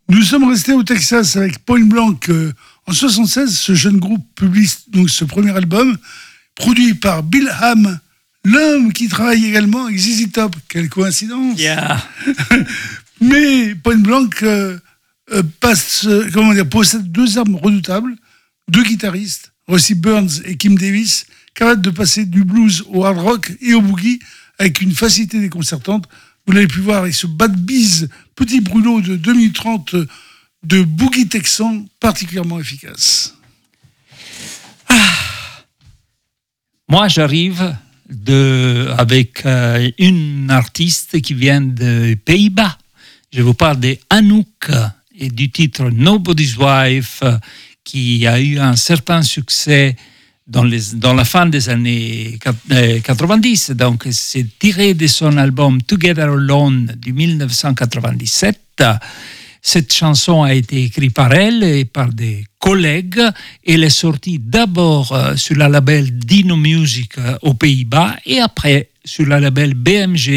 Nous sommes restés au Texas avec Point Blank. En 76, ce jeune groupe publie donc ce premier album, produit par Bill Ham, l'homme qui travaille également avec ZZ Top. Quelle coïncidence! Yeah. Mais Point Blank possède deux armes redoutables, deux guitaristes, Rusty Burns et Kim Davis, capables de passer du blues au hard rock et au boogie avec une facilité déconcertante. Vous l'avez pu voir avec ce Bad Bees, petit Bruno de 2030 de boogie texan particulièrement efficace. Moi, j'arrive avec une artiste qui vient des Pays-Bas. Je vous parle d'Anouk et du titre Nobody's Wife, qui a eu un certain succès dans la fin des années 90. Donc, c'est tiré de son album Together Alone de 1997. Cette chanson a été écrite par elle et par des collègues. Elle est sortie d'abord sur le label Dino Music aux Pays-Bas et après sur le label BMG